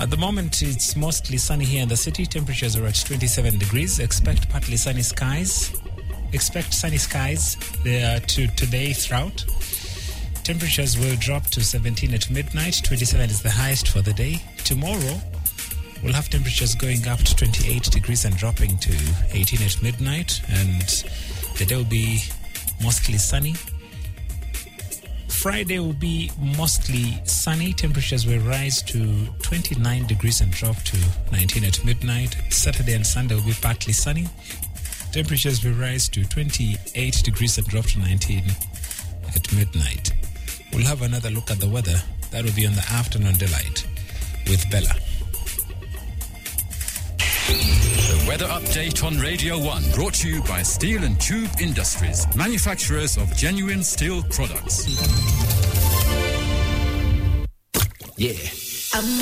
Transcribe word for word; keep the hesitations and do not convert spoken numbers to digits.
At the moment, it's mostly sunny here in the city. Temperatures are at twenty-seven degrees. Expect partly sunny skies. Expect sunny skies uh, to today throughout. Temperatures will drop to seventeen at midnight. twenty-seven is the highest for the day. Tomorrow, we'll have temperatures going up to twenty-eight degrees and dropping to eighteen at midnight. And the day will be mostly sunny. Friday will be mostly sunny. Temperatures will rise to twenty-nine degrees and drop to nineteen at midnight. Saturday and Sunday will be partly sunny. Temperatures will rise to twenty-eight degrees and drop to nineteen at midnight. We'll have another look at the weather. That will be on the afternoon delight with Bella. The weather update on Radio one, brought to you by Steel and Tube Industries, manufacturers of genuine steel products. Yeah. I'm